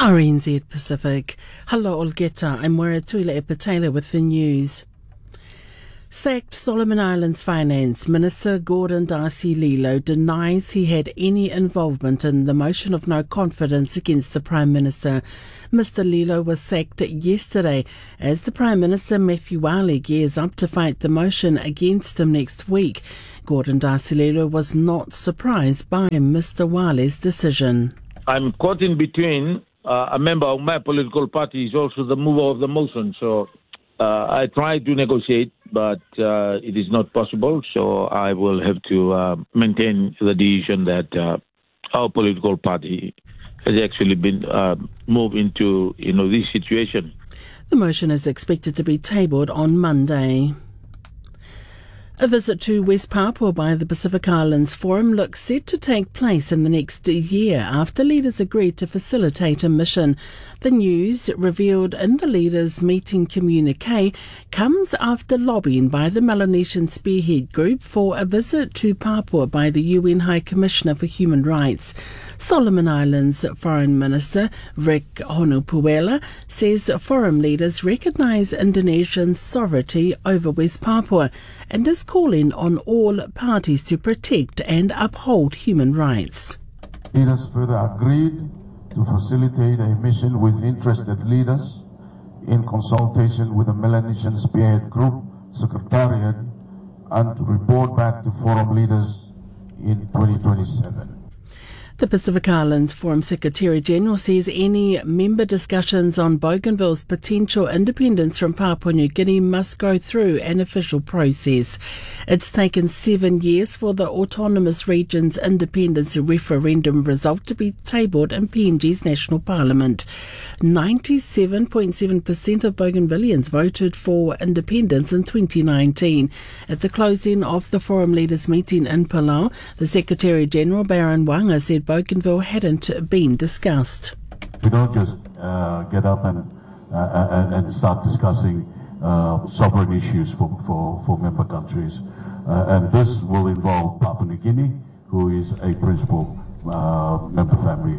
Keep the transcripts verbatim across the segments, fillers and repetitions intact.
R N Z Pacific. Hello Olgeta, I'm Waratula Epatela with the news. Sacked Solomon Islands Finance Minister Gordon Darcy-Lilo denies he had any involvement in the motion of no confidence against the Prime Minister. Mister Lilo was sacked yesterday as the Prime Minister Matthew Wale gears up to fight the motion against him next week. Gordon Darcy-Lilo was not surprised by Mister Wale's decision. I'm caught in between. Uh, a member of my political party is also the mover of the motion, so uh, I tried to negotiate, but uh, it is not possible, so I will have to uh, maintain the decision that uh, our political party has actually been uh, moved into, you know, this situation. The motion is expected to be tabled on Monday. A visit to West Papua by the Pacific Islands Forum looks set to take place in the next year after leaders agreed to facilitate a mission. The news, revealed in the leaders' meeting communique, comes after lobbying by the Melanesian Spearhead Group for a visit to Papua by the U N High Commissioner for Human Rights. Solomon Islands Foreign Minister Rick Honupuela says forum leaders recognise Indonesian sovereignty over West Papua and is calling on all parties to protect and uphold human rights. Leaders further agreed to facilitate a mission with interested leaders in consultation with the Melanesian Spearhead Group Secretariat and to report back to forum leaders in twenty twenty-seven. The Pacific Islands Forum Secretary-General says any member discussions on Bougainville's potential independence from Papua New Guinea must go through an official process. It's taken seven years for the autonomous region's independence referendum result to be tabled in P N G's National Parliament. ninety-seven point seven percent of Bougainvilleans voted for independence in twenty nineteen. At the closing of the Forum Leaders meeting in Palau, the Secretary-General Baron Wanga said Bougainville hadn't been discussed. We don't just uh, get up and, uh, and and start discussing uh, sovereign issues for, for, for member countries. Uh, and this will involve Papua New Guinea, who is a principal uh, member family.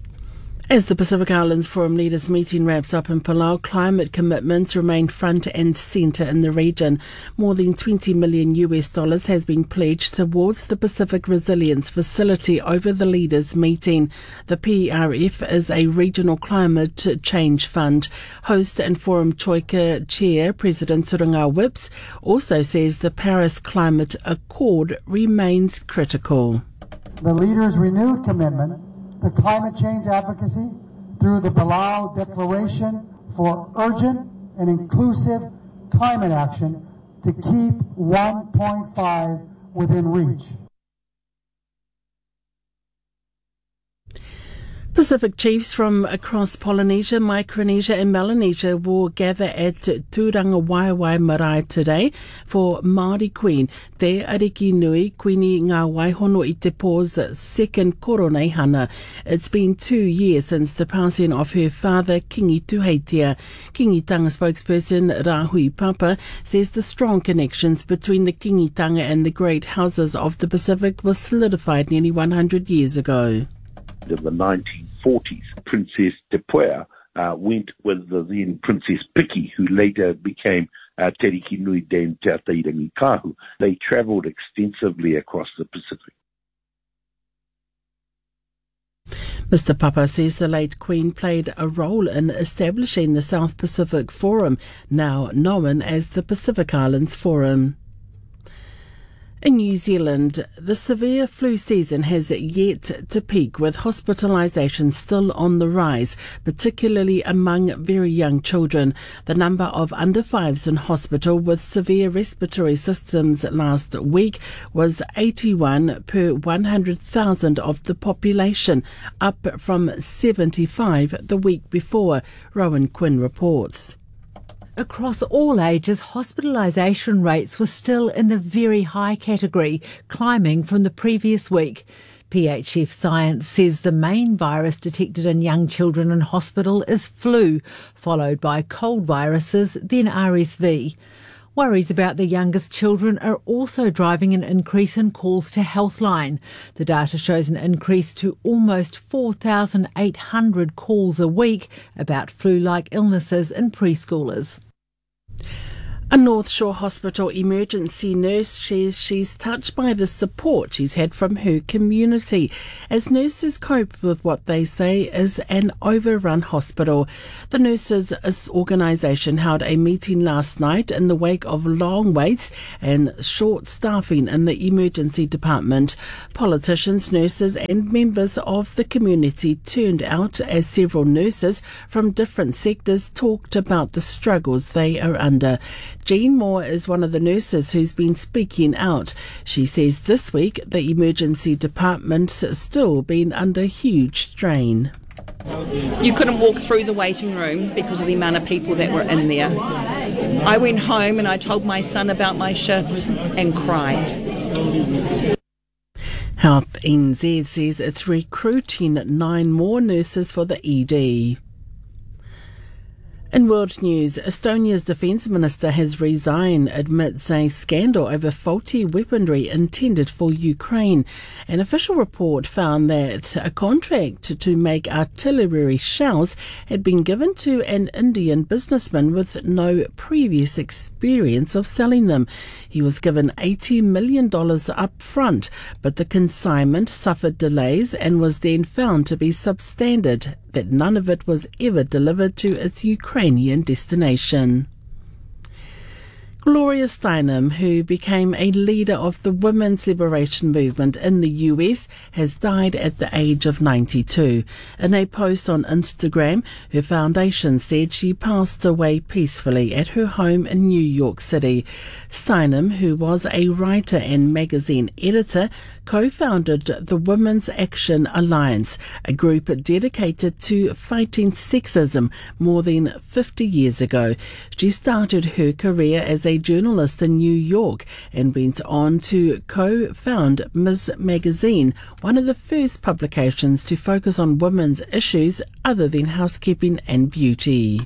As the Pacific Islands Forum Leaders meeting wraps up in Palau, climate commitments remain front and centre in the region. More than twenty million U S dollars has been pledged towards the Pacific Resilience Facility over the leaders meeting. The P R F is a regional climate change fund. Host and Forum Troika Chair President Surunga Whips also says the Paris Climate Accord remains critical. The leaders' renewed commitment to climate change advocacy through the Palau Declaration for urgent and inclusive climate action to keep one point five within reach. Pacific chiefs from across Polynesia, Micronesia and Melanesia will gather at Tūranga Waiwai Marae today for Māori Queen, Te Ariki Nui Queenie Ngā Waihono i Te Pō's second koronei hana. It's been two years since the passing of her father, Kingi Tuheitia. Kingitanga spokesperson Rahui Papa says the strong connections between the Kingitanga and the great houses of the Pacific were solidified nearly one hundred years ago. In the nineteen forties, Princess Te Puea uh, went with the then Princess Piki, who later became uh, Te Ariki Nui Dame Te Atairangi Kahu. They travelled extensively across the Pacific. Mister Papa says the late Queen played a role in establishing the South Pacific Forum, now known as the Pacific Islands Forum. In New Zealand, the severe flu season has yet to peak, with hospitalisation still on the rise, particularly among very young children. The number of under fives in hospital with severe respiratory systems last week was eighty-one per one hundred thousand of the population, up from seventy-five the week before, Rowan Quinn reports. Across all ages, hospitalisation rates were still in the very high category, climbing from the previous week. P H F Science says the main virus detected in young children in hospital is flu, followed by cold viruses, then R S V. Worries about the youngest children are also driving an increase in calls to Healthline. The data shows an increase to almost four thousand eight hundred calls a week about flu-like illnesses in preschoolers. A North Shore Hospital emergency nurse says she's touched by the support she's had from her community as nurses cope with what they say is an overrun hospital. The nurses' organisation held a meeting last night in the wake of long waits and short staffing in the emergency department. Politicians, nurses and members of the community turned out as several nurses from different sectors talked about the struggles they are under. Jean Moore is one of the nurses who's been speaking out. She says this week the emergency department's still been under huge strain. You couldn't walk through the waiting room because of the amount of people that were in there. I went home and I told my son about my shift and cried. Health N Z says it's recruiting nine more nurses for the E D. In world news, Estonia's defence minister has resigned amidst a scandal over faulty weaponry intended for Ukraine. An official report found that a contract to make artillery shells had been given to an Indian businessman with no previous experience of selling them. He was given eighty million dollars up front, but the consignment suffered delays and was then found to be substandard, that none of it was ever delivered to its Ukrainian destination. Gloria Steinem, who became a leader of the women's liberation movement in the U S, has died at the age of ninety-two. In a post on Instagram, her foundation said she passed away peacefully at her home in New York City. Steinem, who was a writer and magazine editor, co-founded the Women's Action Alliance, a group dedicated to fighting sexism more than fifty years ago. She started her career as a journalist in New York and went on to co-found Ms Magazine, one of the first publications to focus on women's issues other than housekeeping and beauty.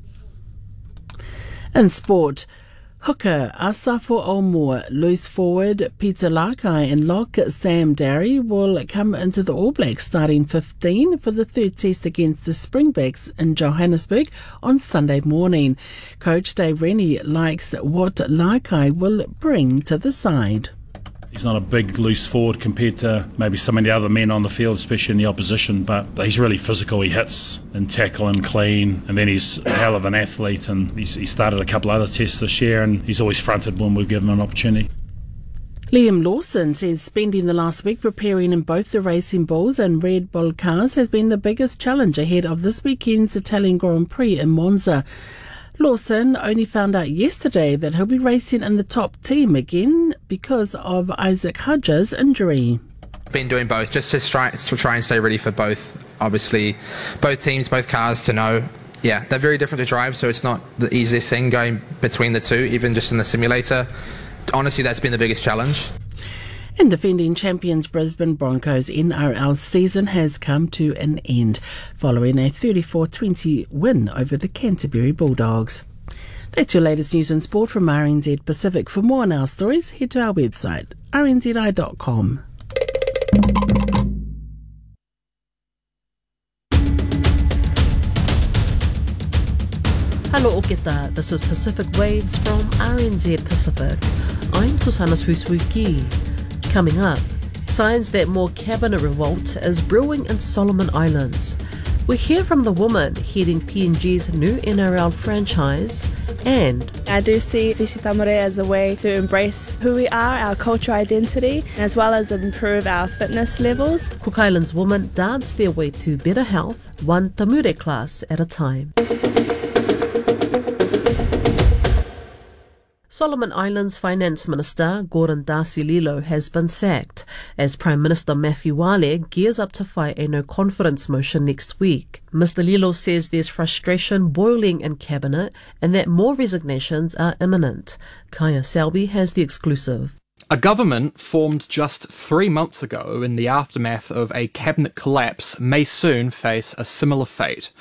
In sport, hooker Asafo Oumor, loose forward Peter Lakai and lock Sam Darry will come into the All Blacks starting fifteen for the third test against the Springboks in Johannesburg on Sunday morning. Coach Dave Rennie likes what Lakai will bring to the side. He's not a big loose forward compared to maybe some of the other men on the field, especially in the opposition, but he's really physical. He hits and tackle and clean, and then he's a hell of an athlete, and he's, he started a couple other tests this year, and he's always fronted when we've given him an opportunity. Liam Lawson says spending the last week preparing in both the Racing Bulls and Red Bull cars has been the biggest challenge ahead of this weekend's Italian Grand Prix in Monza. Lawson only found out yesterday that he'll be racing in the top team again because of Isaac Hudger's injury. Been doing both just to try, to try and stay ready for both. Obviously, both teams, both cars to know. Yeah, they're very different to drive, so it's not the easiest thing going between the two, even just in the simulator. Honestly, that's been the biggest challenge. And defending champions Brisbane Broncos N R L season has come to an end following a thirty-four twenty win over the Canterbury Bulldogs. That's your latest news and sport from R N Z Pacific. For more on our stories, head to our website, r n z i dot com. Hello Oketa, this is Pacific Waves from R N Z Pacific. I'm Susanna Suisuiki. Coming up, signs that more cabinet revolt is brewing in Solomon Islands. We hear from the woman heading P N G's new N R L franchise, and I do see Sisi Tamare as a way to embrace who we are, our cultural identity, as well as improve our fitness levels. Cook Islands women dance their way to better health, one tamure class at a time. Solomon Islands Finance Minister Gordon Darcy-Lilo has been sacked as Prime Minister Matthew Wale gears up to fight a no-confidence motion next week. Mister Lilo says there's frustration boiling in Cabinet and that more resignations are imminent. Kaya Selby has the exclusive. A government formed just three months ago in the aftermath of a cabinet collapse may soon face a similar fate.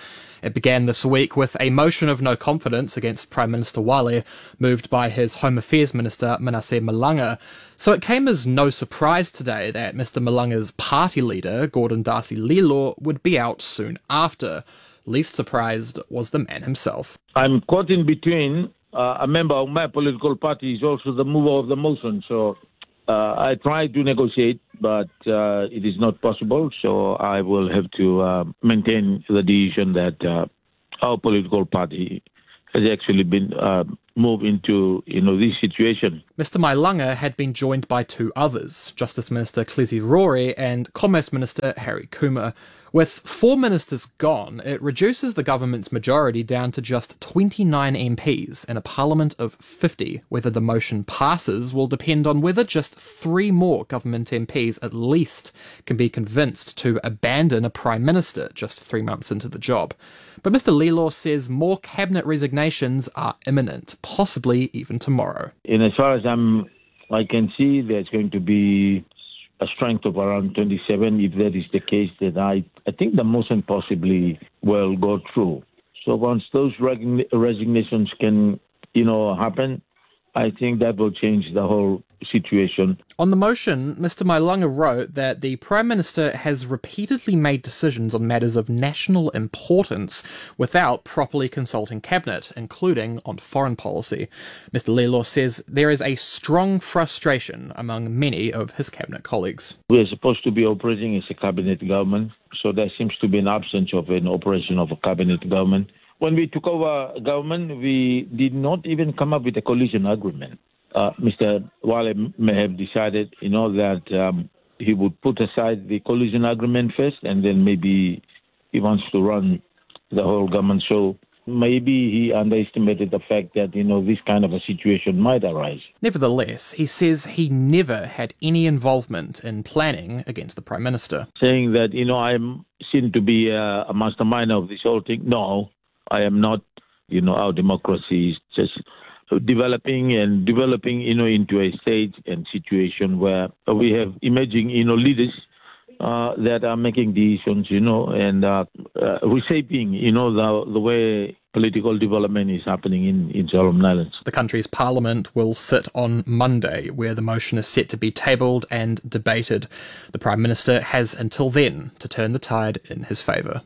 It began this week with a motion of no confidence against Prime Minister Wale, moved by his Home Affairs Minister Manasseh Malanga. So it came as no surprise today that Mister Malanga's party leader, Gordon Darcy Lilo, would be out soon after. Least surprised was the man himself. I'm caught in between. Uh, a member of my political party is also the mover of the motion, so uh, I tried to negotiate, but uh, it is not possible, so I will have to uh, maintain the decision that uh, our political party has actually been uh, moved into, you know, this situation. Mister Malanga had been joined by two others, Justice Minister Clezi Rory and Commerce Minister Harry Kuma. With four ministers gone, it reduces the government's majority down to just twenty-nine M Ps in a parliament of fifty. Whether the motion passes will depend on whether just three more government M Ps at least can be convinced to abandon a prime minister just three months into the job. But Mister Lilo says more cabinet resignations are imminent, possibly even tomorrow. And as far as I'm, I can see, there's going to be a strength of around twenty-seven. If that is the case, then I, I think the motion possibly will go through. So once those regn- resignations can, you know, happen, I think that will change the whole situation. On the motion, Mister Malanga wrote that the Prime Minister has repeatedly made decisions on matters of national importance without properly consulting Cabinet, including on foreign policy. Mister Lilo says there is a strong frustration among many of his Cabinet colleagues. We are supposed to be operating as a Cabinet government, so there seems to be an absence of an operation of a Cabinet government. When we took over government, we did not even come up with a coalition agreement. Uh, Mister Wale may have decided, you know, that um, he would put aside the coalition agreement first, and then maybe he wants to run the whole government. So maybe he underestimated the fact that, you know, this kind of a situation might arise. Nevertheless, he says he never had any involvement in planning against the Prime Minister. Saying that, you know, I'm seen to be a, a mastermind of this whole thing. No, I am not. You know, our democracy is just developing and developing, you know, into a stage and situation where we have emerging, you know, leaders uh, that are making decisions, you know, and uh, uh, reshaping, you know, the, the way political development is happening in, in Solomon Islands. The country's parliament will sit on Monday, where the motion is set to be tabled and debated. The Prime Minister has until then to turn the tide in his favour.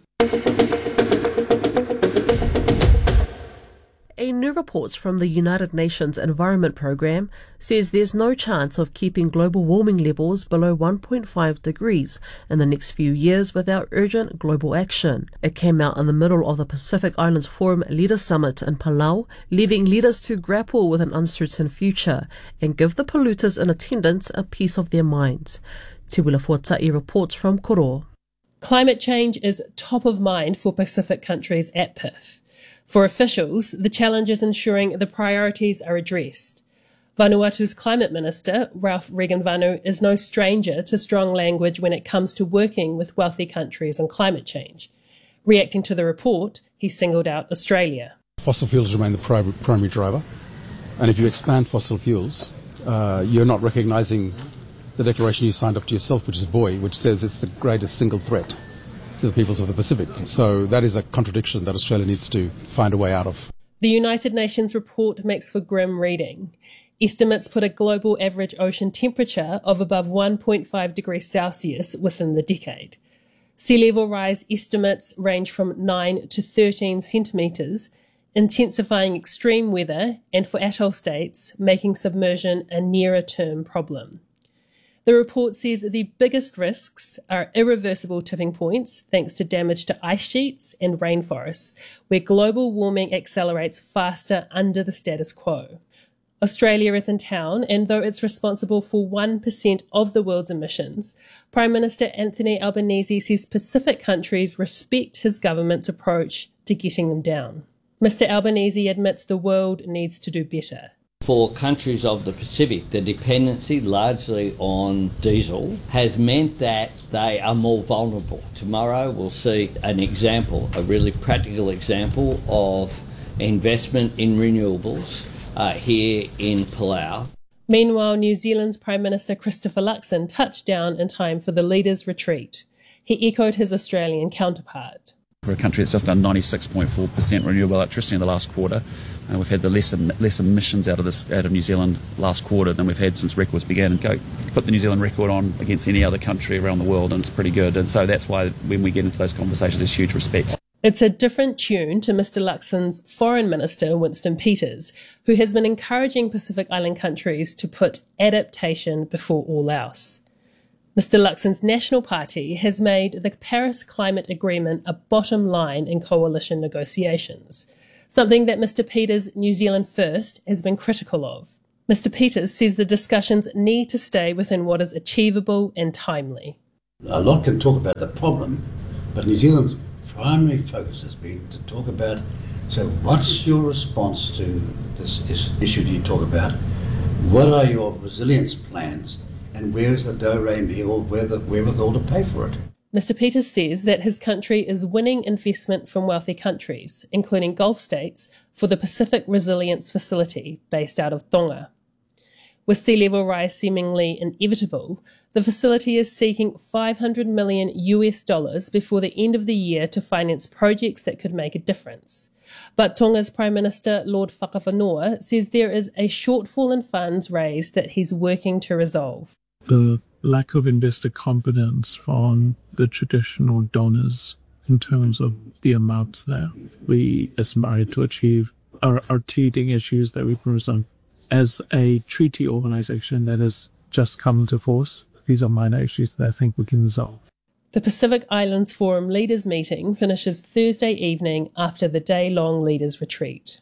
A new report from the United Nations Environment Programme says there's no chance of keeping global warming levels below one point five degrees in the next few years without urgent global action. It came out in the middle of the Pacific Islands Forum Leaders Summit in Palau, leaving leaders to grapple with an uncertain future and give the polluters in attendance a piece of their minds. Te Wila Fuatai reports from Koro. Climate change is top of mind for Pacific countries at P I F. For officials, the challenge is ensuring the priorities are addressed. Vanuatu's Climate Minister, Ralph Regenvanu, is no stranger to strong language when it comes to working with wealthy countries on climate change. Reacting to the report, he singled out Australia. Fossil fuels remain the pri- primary driver, and if you expand fossil fuels, uh, you're not recognising the declaration you signed up to yourself, which is B O I, which says it's the greatest single threat to the peoples of the Pacific. So that is a contradiction that Australia needs to find a way out of. The United Nations report makes for grim reading. Estimates put a global average ocean temperature of above one point five degrees Celsius within the decade. Sea level rise estimates range from nine to thirteen centimetres, intensifying extreme weather and, for atoll states, making submersion a nearer-term problem. The report says the biggest risks are irreversible tipping points thanks to damage to ice sheets and rainforests, where global warming accelerates faster under the status quo. Australia is in town, and though it's responsible for one percent of the world's emissions, Prime Minister Anthony Albanese says Pacific countries respect his government's approach to getting them down. Mister Albanese admits the world needs to do better. For countries of the Pacific, the dependency largely on diesel has meant that they are more vulnerable. Tomorrow we'll see an example, a really practical example of investment in renewables uh, here in Palau. Meanwhile, New Zealand's Prime Minister Christopher Luxon touched down in time for the leaders' retreat. He echoed his Australian counterpart. For a country that's just done ninety-six point four percent renewable electricity in the last quarter, uh, we've had the less, less emissions out of this out of New Zealand last quarter than we've had since records began. And go put the New Zealand record on against any other country around the world, and it's pretty good. And so that's why when we get into those conversations, there's huge respect. It's a different tune to Mister Luxon's Foreign Minister, Winston Peters, who has been encouraging Pacific Island countries to put adaptation before all else. Mister Luxon's National Party has made the Paris Climate Agreement a bottom line in coalition negotiations, something that Mister Peters' New Zealand First has been critical of. Mister Peters says the discussions need to stay within what is achievable and timely. A lot can talk about the problem, but New Zealand's primary focus has been to talk about, so what's your response to this issue you talk about? What are your resilience plans? And where is the do-re-mi or where the wherewithal to pay for it? Mister Peters says that his country is winning investment from wealthy countries, including Gulf states, for the Pacific Resilience Facility based out of Tonga. With sea level rise seemingly inevitable, the facility is seeking five hundred million US dollars before the end of the year to finance projects that could make a difference. But Tonga's Prime Minister, Lord Whakawhanaua, says there is a shortfall in funds raised that he's working to resolve. The lack of investor confidence from the traditional donors in terms of the amounts there we aspire to achieve are, are teething issues that we present. As a treaty organization that has just come into force, these are minor issues that I think we can resolve. The Pacific Islands Forum Leaders Meeting finishes Thursday evening after the day-long Leaders Retreat.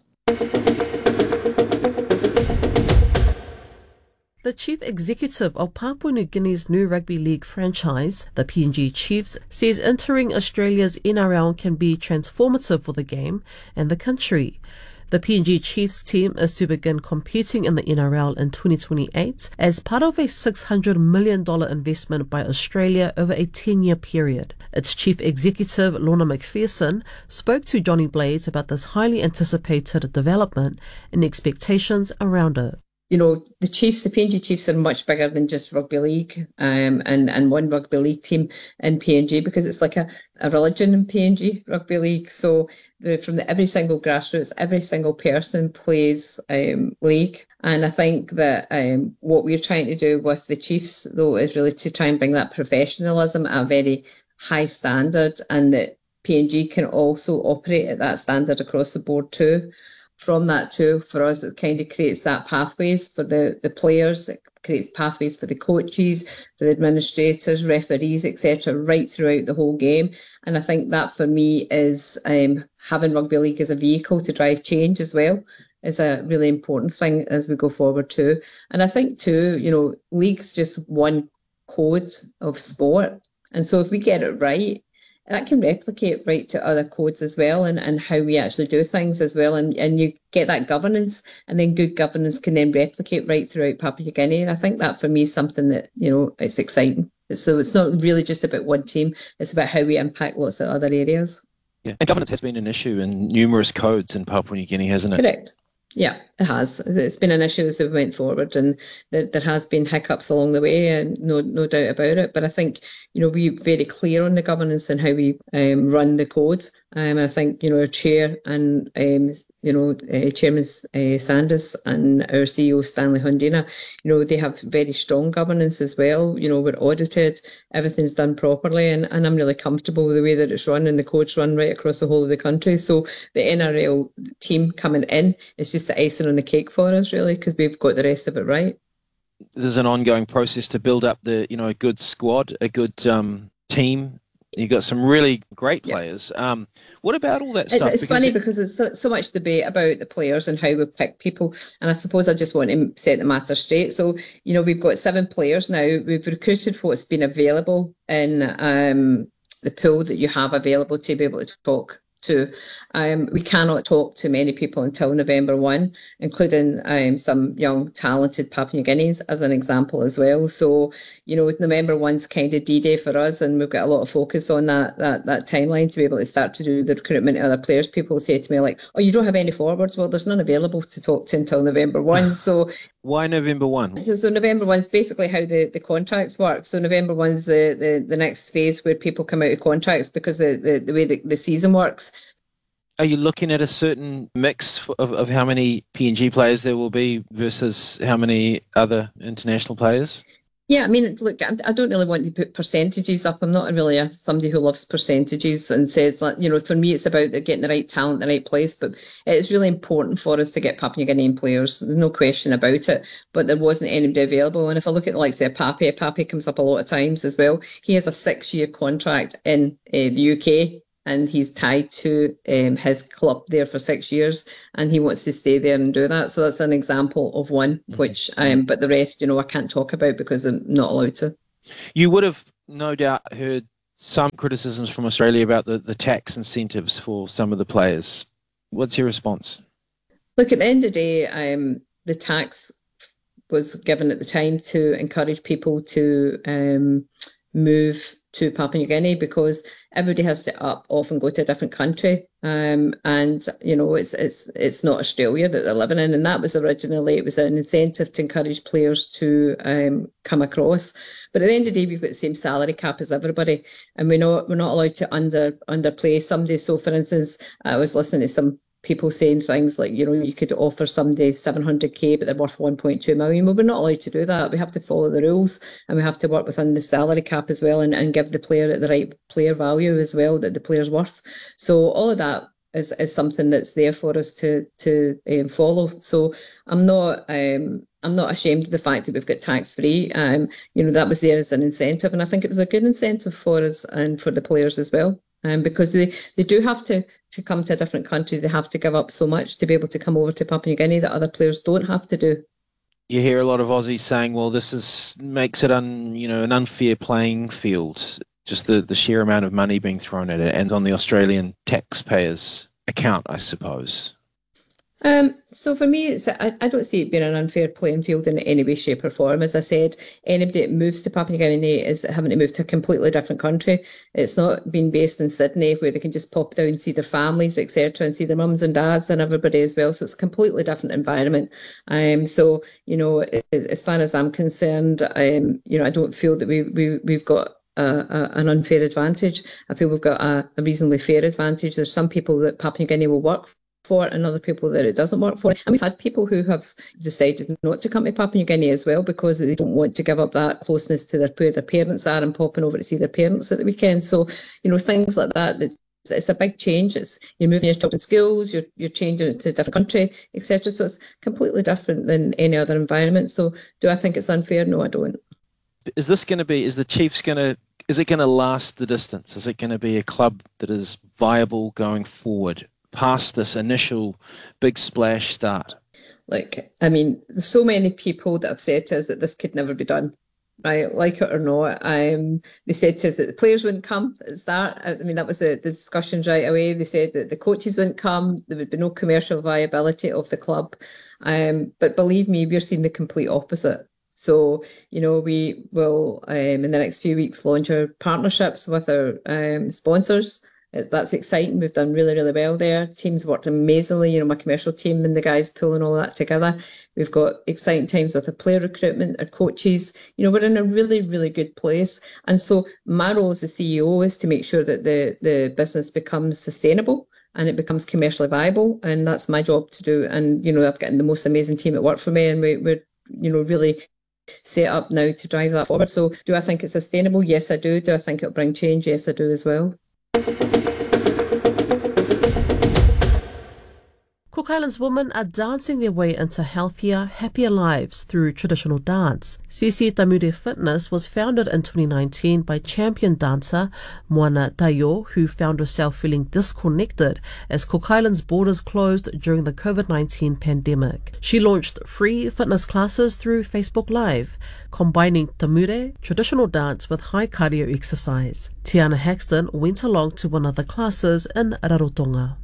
The chief executive of Papua New Guinea's new rugby league franchise, the P N G Chiefs, says entering Australia's N R L can be transformative for the game and the country. The P N G Chiefs team is to begin competing in the N R L in twenty twenty-eight as part of a six hundred million dollars investment by Australia over a ten-year period. Its chief executive, Lorna McPherson, spoke to Johnny Blades about this highly anticipated development and expectations around it. You know, the Chiefs, the P N G Chiefs are much bigger than just rugby league um, and, and one rugby league team in P N G, because it's like a, a religion in P N G rugby league. So the, from the, every single grassroots, every single person plays um, league. And I think that um, what we're trying to do with the Chiefs, though, is really to try and bring that professionalism at a very high standard, and that P N G can also operate at that standard across the board too. From that too, for us, it kind of creates that pathways for the, the players, it creates pathways for the coaches, for the administrators, referees, et cetera, right throughout the whole game. And I think that for me is um, having rugby league as a vehicle to drive change as well is a really important thing as we go forward too. And I think too, you know, league's just one code of sport. And so if we get it right, that can replicate right to other codes as well, and, and how we actually do things as well. And, and you get that governance, and then good governance can then replicate right throughout Papua New Guinea. And I think that for me is something that, you know, it's exciting. So it's not really just about one team, it's about how we impact lots of other areas. Yeah, and governance has been an issue in numerous codes in Papua New Guinea, hasn't it? Correct. Yeah, it has. It's been an issue as we went forward, and there, there has been hiccups along the way, and no no doubt about it. But I think, you know, we're very clear on the governance and how we um, run the code. Um, I think, you know, our chair and, um, you know, uh, Chairman uh, Sanders and our C E O Stanley Hundina, you know, they have very strong governance as well. You know, we're audited, everything's done properly, and, and I'm really comfortable with the way that it's run, and the code's run right across the whole of the country. So the N R L team coming in is just the icing on the cake for us, really, because we've got the rest of it right. There's an ongoing process to build up the, you know, a good squad, a good um, team. You've got some really great players. Yeah. Um, what about all that stuff? It's, it's because funny it... because there's so, so much debate about the players and how we pick people. And I suppose I just want to set the matter straight. So, you know, we've got seven players now. We've recruited what's been available in um, the pool that you have available to be able to talk to. Um, we cannot talk to many people until November first, including um, some young, talented Papua New Guineans as an example as well. So, you know, November first kind of D-Day for us, and we've got a lot of focus on that, that that timeline to be able to start to do the recruitment of other players. People say to me like, oh, you don't have any forwards? Well, there's none available to talk to until November first. So why November first? So, so November first is basically how the, the contracts work. So November first is the, the, the next phase where people come out of contracts because the, the, the way the, the season works. Are you looking at a certain mix of, of how many P N G players there will be versus how many other international players? Yeah, I mean, look, I don't really want to put percentages up. I'm not really a, somebody who loves percentages and says, like, you know, for me, it's about getting the right talent in the right place. But it's really important for us to get Papua New Guinean players. There's no question about it. But there wasn't anybody available. And if I look at, like, say, Pape, Pape comes up a lot of times as well. He has a six-year contract in uh, the U K. And he's tied to um, his club there for six years, and he wants to stay there and do that. So that's an example of one, which, um, but the rest, you know, I can't talk about because I'm not allowed to. You would have no doubt heard some criticisms from Australia about the, the tax incentives for some of the players. What's your response? Look, at the end of the day, um, the tax was given at the time to encourage people to um, move to Papua New Guinea because everybody has to up off and go to a different country, um, and you know it's it's it's not Australia that they're living in, and that was originally it was an incentive to encourage players to um, come across. But at the end of the day, we've got the same salary cap as everybody, and we're not we're not allowed to under underplay somebody. So, for instance, I was listening to some people saying things like, you know, you could offer somebody seven hundred K, but they're worth one point two million. Well, we're not allowed to do that. We have to follow the rules, and we have to work within the salary cap as well, and, and give the player the right player value as well that the player's worth. So all of that is, is something that's there for us to to um, follow. So I'm not um, I'm not ashamed of the fact that we've got tax free. Um, you know, that was there as an incentive, and I think it was a good incentive for us and for the players as well. Um, because they, they do have to, to come to a different country. They have to give up so much to be able to come over to Papua New Guinea that other players don't have to do. You hear a lot of Aussies saying, well, this is makes it un, you know, an unfair playing field, just the, the sheer amount of money being thrown at it and on the Australian taxpayers' account, I suppose. Um, so for me, it's, I, I don't see it being an unfair playing field in any way, shape or form. As I said, anybody that moves to Papua New Guinea is having to move to a completely different country. It's not being based in Sydney where they can just pop down and see their families, et cetera, and see their mums and dads and everybody as well. So it's a completely different environment. Um, so, you know, as far as I'm concerned, um, you know, I don't feel that we, we, we've got Uh, uh, an unfair advantage. I feel we've got a, a reasonably fair advantage. There's some people that Papua New Guinea will work for and other people that it doesn't work for. And we've had people who have decided not to come to Papua New Guinea as well because they don't want to give up that closeness to their, where their parents are and popping over to see their parents at the weekend. So, you know, things like that, it's, it's a big change. It's you're moving your children to schools, you're you're changing it to a different country, et cetera. So it's completely different than any other environment. So do I think it's unfair? No, I don't. Is this going to be, is the Chiefs going to, is it going to last the distance? Is it going to be a club that is viable going forward past this initial big splash start? Like, I mean, there's so many people that have said to us that this could never be done, right? Like it or not. Um, they said to us that the players wouldn't come at the start. I mean, that was the, the discussions right away. They said that the coaches wouldn't come. There would be no commercial viability of the club. Um, but believe me, we're seeing the complete opposite. So, you know, we will, um, in the next few weeks, launch our partnerships with our um, sponsors. That's exciting. We've done really, really well there. Team's worked amazingly. You know, my commercial team and the guys pulling all that together. We've got exciting times with our player recruitment, our coaches. You know, we're in a really, really good place. And so my role as the C E O is to make sure that the, the business becomes sustainable and it becomes commercially viable. And that's my job to do. And, you know, I've got the most amazing team that work for me, and we, we're, you know, really set up now to drive that forward. So do I think it's sustainable? Yes, I do. Do I think it'll bring change? Yes, I do as well. Ko Cook Islands women are dancing their way into healthier, happier lives through traditional dance. Sisi Tamure Fitness was founded in twenty nineteen by champion dancer Moana Tayo, who found herself feeling disconnected as Cook Islands borders closed during the COVID nineteen pandemic. She launched free fitness classes through Facebook Live, combining Tamure, traditional dance with high cardio exercise. Tiana Haxton went along to one of the classes in Rarotonga.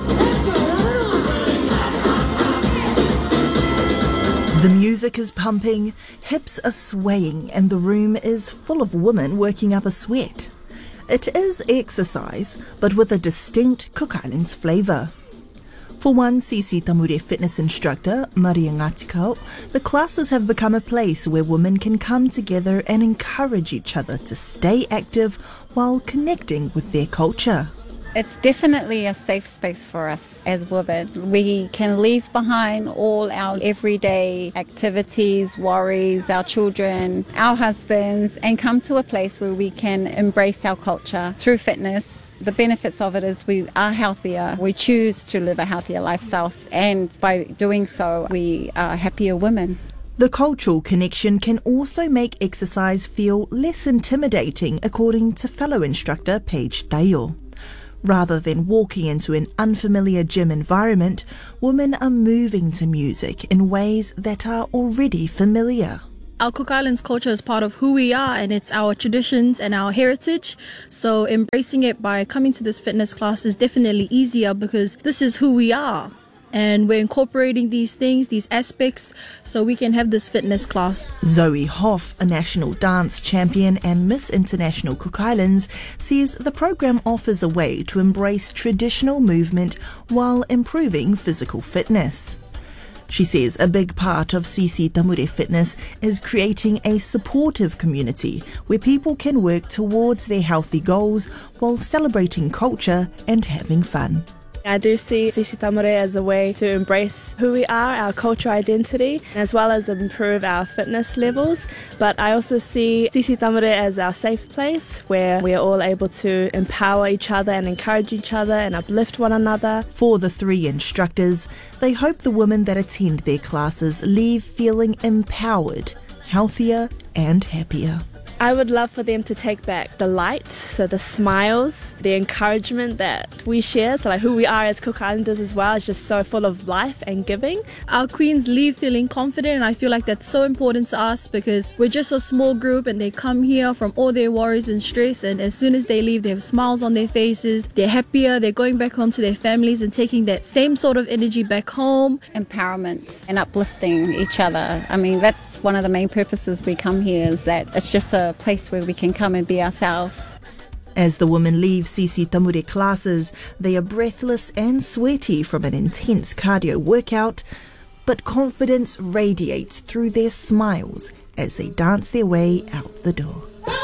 The music is pumping, hips are swaying, and the room is full of women working up a sweat. It is exercise, but with a distinct Cook Islands flavour. For one Sisi Tamure fitness instructor, Maria Ngatikau, the classes have become a place where women can come together and encourage each other to stay active while connecting with their culture. It's definitely a safe space for us as women. We can leave behind all our everyday activities, worries, our children, our husbands, and come to a place where we can embrace our culture through fitness. The benefits of it is we are healthier, we choose to live a healthier lifestyle, and by doing so, we are happier women. The cultural connection can also make exercise feel less intimidating, according to fellow instructor Paige Tayo. Rather than walking into an unfamiliar gym environment, women are moving to music in ways that are already familiar. Our Cook Islands culture is part of who we are, and it's our traditions and our heritage. So embracing it by coming to this fitness class is definitely easier because this is who we are. And we're incorporating these things, these aspects, so we can have this fitness class. Zoe Hoff, a national dance champion and Miss International Cook Islands, says the program offers a way to embrace traditional movement while improving physical fitness. She says a big part of Sisi Tamure Fitness is creating a supportive community where people can work towards their healthy goals while celebrating culture and having fun. I do see Sisi Tamure as a way to embrace who we are, our cultural identity, as well as improve our fitness levels. But I also see Sisi Tamure as our safe place where we are all able to empower each other and encourage each other and uplift one another. For the three instructors, they hope the women that attend their classes leave feeling empowered, healthier and happier. I would love for them to take back the light, so the smiles, the encouragement that we share, so like who we are as Cook Islanders as well is just so full of life and giving. Our queens leave feeling confident, and I feel like that's so important to us because we're just a small group and they come here from all their worries and stress, and as soon as they leave they have smiles on their faces, they're happier, they're going back home to their families and taking that same sort of energy back home. Empowerment and uplifting each other. I mean, that's one of the main purposes we come here, is that it's just a place where we can come and be ourselves. As the women leave Sisi Tamure classes, they are breathless and sweaty from an intense cardio workout, but confidence radiates through their smiles as they dance their way out the door.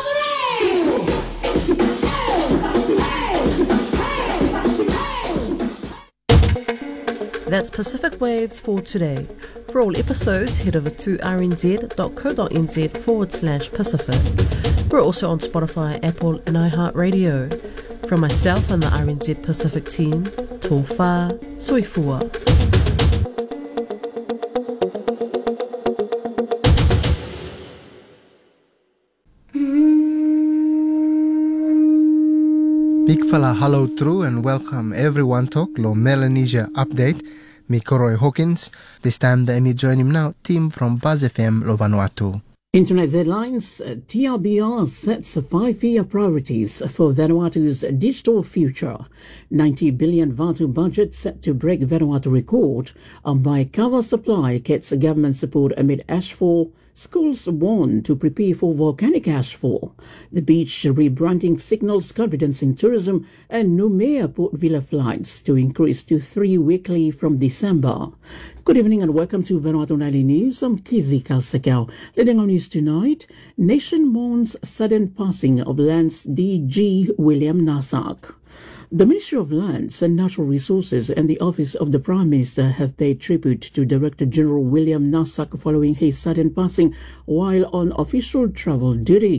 That's Pacific Waves for today. For all episodes, head over to rnz.co.nz forward slash Pacific. We're also on Spotify, Apple and iHeartRadio. From myself and the R N Z Pacific team, tō whā, soifua. Big fella hello true and welcome everyone to Lo Melanesia Update. Me Koroi Hawkins. This time the me join him now, team from Buzz F M Lo Vanuatu. Internet headlines. T R B R sets five-year priorities for Vanuatu's digital future. ninety billion Vatu budget set to break Vanuatu record and by cover supply gets government support amid ashfall. Schools warn to prepare for volcanic ashfall. The beach rebranding signals confidence in tourism, and Noumea Port Vila flights to increase to three weekly from December. Good evening and welcome to Vanuatu Nightly News. I'm Kizi Kalsakau. Leading on news tonight, nation mourns sudden passing of Lance D G William Nasak. The Ministry of Lands and Natural Resources and the Office of the Prime Minister have paid tribute to Director General William Nasak following his sudden passing while on official travel duty.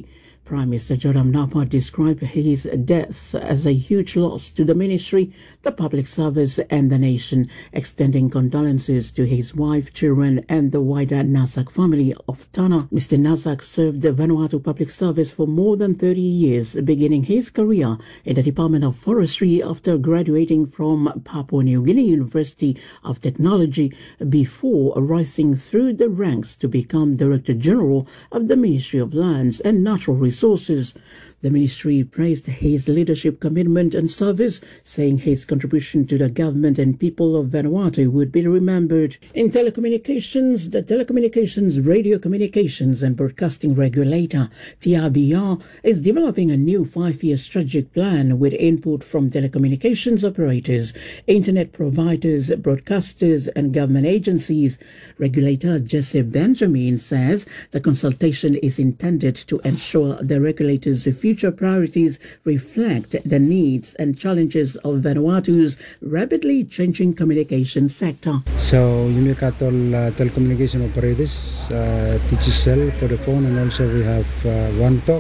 Prime Minister Joram Napa described his death as a huge loss to the ministry, the public service and the nation, extending condolences to his wife, children and the wider Nasak family of Tana. Mister Nasak served the Vanuatu Public Service for more than thirty years, beginning his career in the Department of Forestry after graduating from Papua New Guinea University of Technology before rising through the ranks to become Director General of the Ministry of Lands and Natural Resources. Resources. The ministry praised his leadership, commitment and service, saying his contribution to the government and people of Vanuatu would be remembered. In telecommunications, the Telecommunications, Radio Communications and Broadcasting Regulator, T R B R, is developing a new five-year strategic plan with input from telecommunications operators, internet providers, broadcasters and government agencies. Regulator Jesse Benjamin says the consultation is intended to ensure the regulators' future priorities reflect the needs and challenges of Vanuatu's rapidly changing communication sector. So you make out all uh, telecommunication operators, uh, Digicel for the phone, and also we have uh, OneTalk,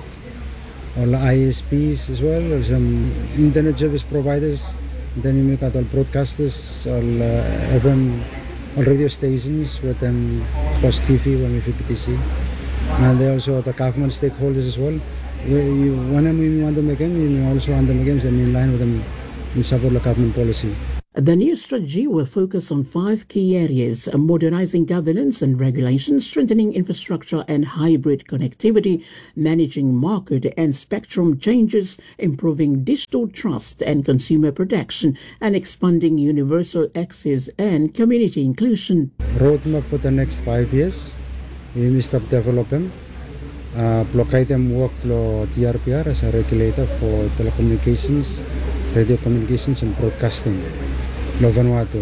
all I S Ps as well, or some internet service providers. And then you make out all broadcasters, all uh, F M, all radio stations, with them, of course T V when we P T C, and they also the government stakeholders as well. We, when we want to make them, we also want to make them in line with them in support of government policy. The new strategy will focus on five key areas: modernizing governance and regulation, strengthening infrastructure and hybrid connectivity, managing market and spectrum changes, improving digital trust and consumer protection, and expanding universal access and community inclusion. Roadmap for the next five years, we will start developing. Uh, block item work for T R B R as a regulator for telecommunications, radio communications and broadcasting, Vanuatu.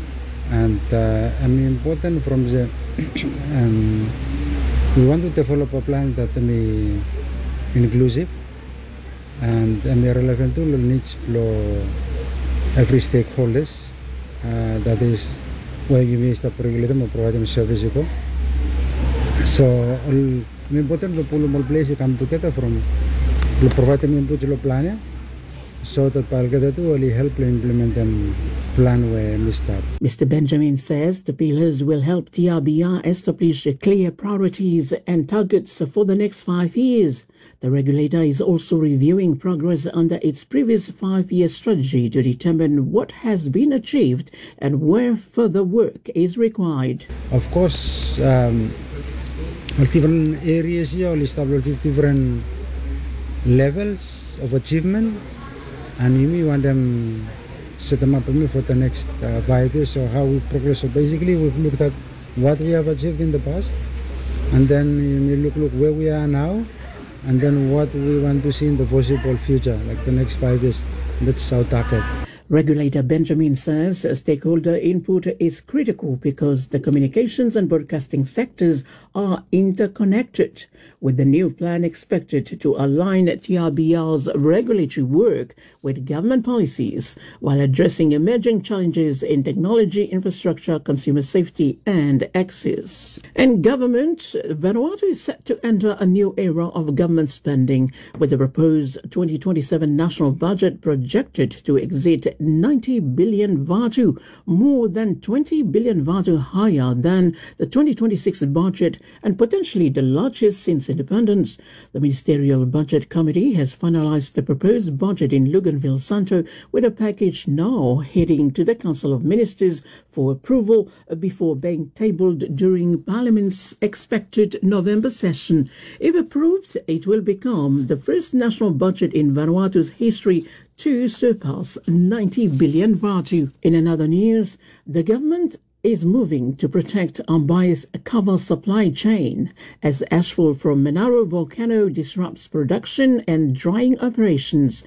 And uh, I mean, important from the, um, we want to develop a plan that may inclusive and may relevant to the needs of every stakeholders. Uh, that is where you may start regulating or providing service. So all important to pull all places come together from providing input to the plan, so that Palgada will help implement them plan where Mister Mister Benjamin says the pillars will help T R B R establish clear priorities and targets for the next five years. The regulator is also reviewing progress under its previous five-year strategy to determine what has been achieved and where further work is required. Of course, um, different areas here will establish different levels of achievement, and we want them set them up for the next uh, five years. So how we progress. So basically, we've looked at what we have achieved in the past, and then we look look where we are now, and then what we want to see in the foreseeable future, like the next five years. That's our target. Regulator Benjamin says stakeholder input is critical because the communications and broadcasting sectors are interconnected, with the new plan expected to align T R B R's regulatory work with government policies while addressing emerging challenges in technology, infrastructure, consumer safety and access. And government, Vanuatu is set to enter a new era of government spending, with the proposed twenty twenty-seven national budget projected to exceed ninety billion Vatu, more than twenty billion Vatu higher than the twenty twenty-six budget and potentially the largest since independence. The Ministerial Budget Committee has finalized the proposed budget in Luganville Santo, with a package now heading to the Council of Ministers for approval before being tabled during Parliament's expected November session. If approved, it will become the first national budget in Vanuatu's history to surpass ninety billion Vatu. In another news, the government is moving to protect Ambai's cover supply chain as ashfall from Manaro volcano disrupts production and drying operations.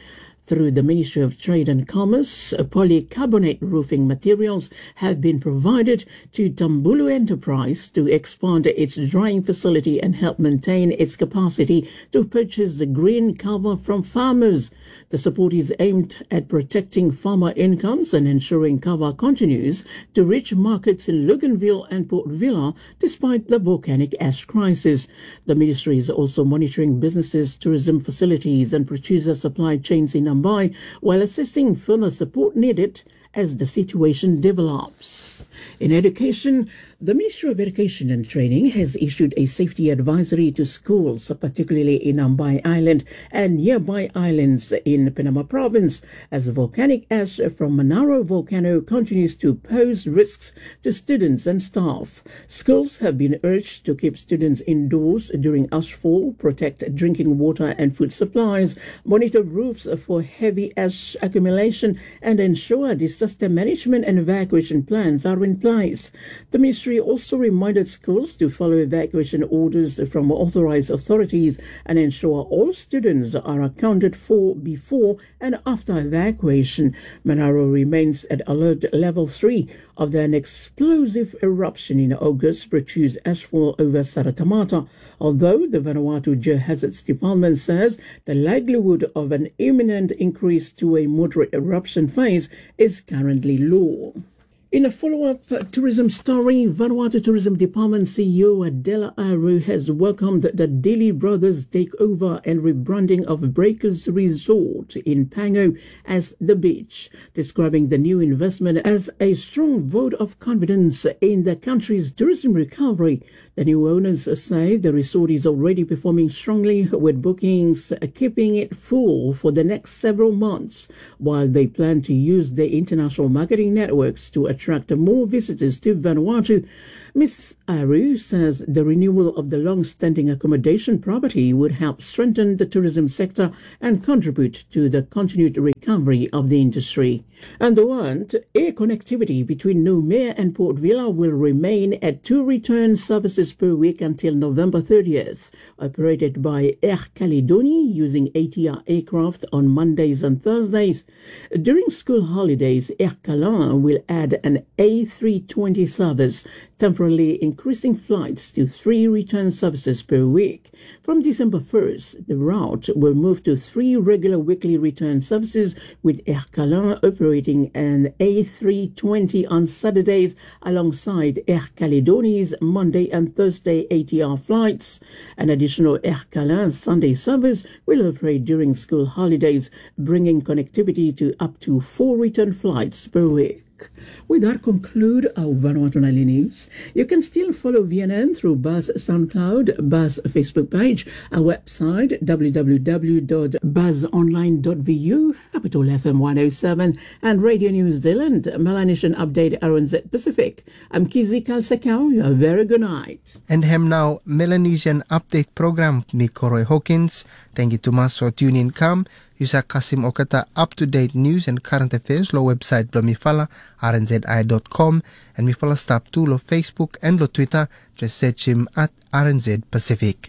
Through the Ministry of Trade and Commerce, polycarbonate roofing materials have been provided to Tambulu Enterprise to expand its drying facility and help maintain its capacity to purchase the green cover from farmers. The support is aimed at protecting farmer incomes and ensuring cover continues to reach markets in Luganville and Port Vila despite the volcanic ash crisis. The ministry is also monitoring businesses, tourism facilities and producer supply chains in Nambai while assessing further support needed as the situation develops. In education, the Ministry of Education and Training has issued a safety advisory to schools, particularly in Nambai Island and nearby islands in Panama Province, as volcanic ash from Manaro volcano continues to pose risks to students and staff. Schools have been urged to keep students indoors during ashfall, protect drinking water and food supplies, monitor roofs for heavy ash accumulation, and ensure disaster management and evacuation plans are in place. The Ministry also reminded schools to follow evacuation orders from authorized authorities and ensure all students are accounted for before and after evacuation. Manaro remains at alert level three after an explosive eruption in August produced ashfall over Saratamata, although the Vanuatu Geohazards Department says the likelihood of an imminent increase to a moderate eruption phase is currently low. In a follow-up tourism story, Vanuatu Tourism Department C E O Adela Aru has welcomed the Daly Brothers takeover and rebranding of Breakers Resort in Pango as The Beach, describing the new investment as a strong vote of confidence in the country's tourism recovery. The new owners say the resort is already performing strongly, with bookings keeping it full for the next several months, while they plan to use their international marketing networks to attract more visitors to Vanuatu. Miz Aru says the renewal of the long-standing accommodation property would help strengthen the tourism sector and contribute to the continued recovery of the industry. And the one, air connectivity between Noumea and Port Vila will remain at two return services per week until November thirtieth, operated by Air Calédonie using A T R aircraft on Mondays and Thursdays. During school holidays, Air Calin will add an A three twenty service, temporarily increasing flights to three return services per week. From December first, the route will move to three regular weekly return services, with Air Calin operating an A three twenty on Saturdays alongside Air Calédonie's Monday and Thursday A T R flights. An additional Air Calin Sunday service will operate during school holidays, bringing connectivity to up to four return flights per week. With that conclude our Vanuatu Nightly News. You can still follow V N N through Buzz SoundCloud, Buzz Facebook page, our website w w w dot buzz online dot v u, Capital F M one oh seven, and Radio New Zealand, Melanesian Update R N Z Pacific. I'm Kizi Kalsakau. A very good night. And hem now Melanesian Update program ni Koroi Hawkins. Thank you to mas for tuning in. Come. Yusa Kasim Okata up-to-date news and current affairs lo website lo mifala r n z i dot com and mifala stop to lo Facebook and lo Twitter. Just search him at R N Z Pacific.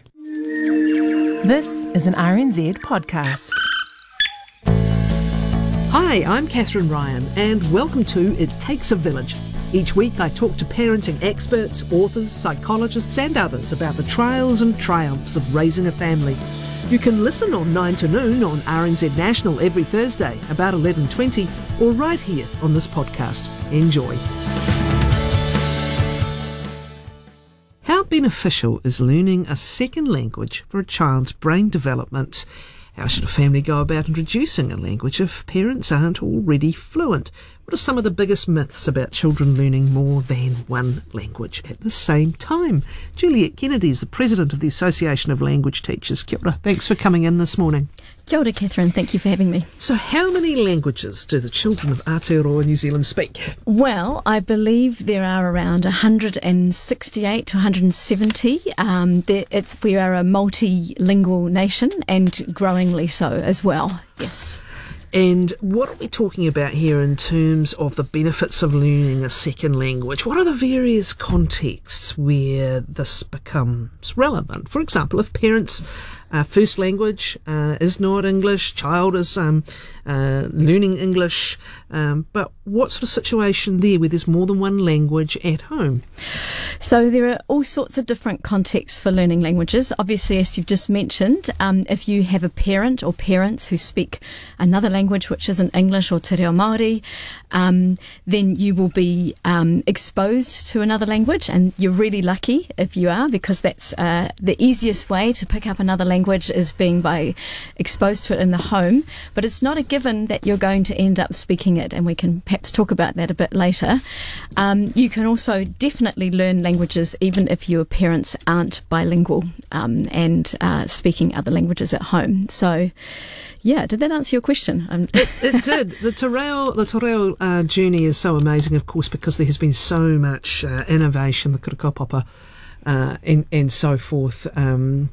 This is an R N Z podcast. Hi, I'm Catherine Ryan and welcome to It Takes a Village. Each week I talk to parenting experts, authors, psychologists and others about the trials and triumphs of raising a family. You can listen on nine to noon on R N Z National every Thursday about eleven twenty or right here on this podcast. Enjoy. How beneficial is learning a second language for a child's brain development? How should a family go about introducing a language if parents aren't already fluent? What are some of the biggest myths about children learning more than one language at the same time? Juliet Kennedy is the president of the Association of Language Teachers. Kia ora. Thanks for coming in this morning. Kia ora, Catherine. Thank you for having me. So how many languages do the children of Aotearoa New Zealand speak? Well, I believe there are around one hundred sixty-eight to one hundred seventy. Um, there, it's, we are a multilingual nation and growingly so as well, yes. And what are we talking about here in terms of the benefits of learning a second language? What are the various contexts where this becomes relevant? For example, if parents uh, first language uh, is not English, child is um, uh, learning English, um, but what sort of situation there where there's more than one language at home? So there are all sorts of different contexts for learning languages. Obviously, as you've just mentioned, um, if you have a parent or parents who speak another language which isn't English or te reo Māori, um, then you will be um, exposed to another language, and you're really lucky if you are, because that's uh, the easiest way to pick up another language is being by exposed to it in the home. But it's not a given that you're going to end up speaking it, and we can perhaps talk about that a bit later. Um, you can also definitely learn languages even if your parents aren't bilingual um, and uh, speaking other languages at home. So, yeah, did that answer your question? Um, it, it did. The Te Reo, the Te Reo uh, journey is so amazing, of course, because there has been so much uh, innovation, the kaupapa, uh, and, and so forth, um,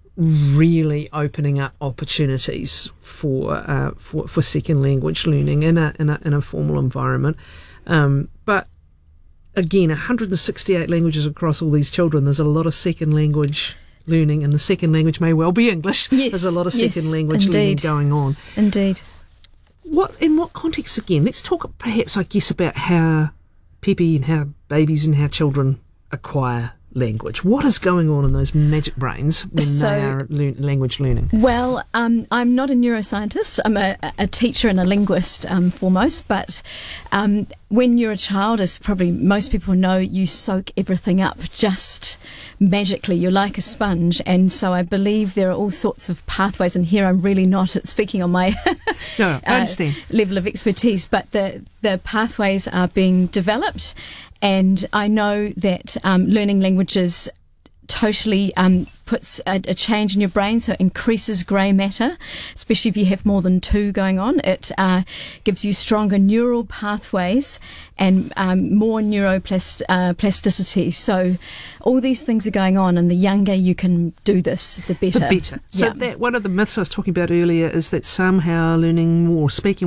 really opening up opportunities for uh, for, for second language learning in a in a, in a formal environment. Um, but again, one hundred sixty-eight languages across all these children. There's a lot of second language learning, and the second language may well be English. Yes, there's a lot of second yes, language indeed. learning going on. Indeed. What in what context again? Let's talk perhaps, I guess, about how Pepe and how babies and how children acquire language. What is going on in those magic brains when So- they are learn, language learning? Well, um, I'm not a neuroscientist. I'm a, a teacher and a linguist um, foremost. But um, when you're a child, as probably most people know, you soak everything up just magically. You're like a sponge. And so I believe there are all sorts of pathways. And here I'm really not speaking on my No, I uh, understand. level of expertise, but the, the pathways are being developed. And I know that um, learning languages totally um, puts a, a change in your brain, so it increases grey matter, especially if you have more than two going on. It uh, gives you stronger neural pathways and um, more neuroplasticity. Uh, plasticity. So all these things are going on, and the younger you can do this, the better. The better. So Yeah. that one of the myths I was talking about earlier is that somehow learning more, speaking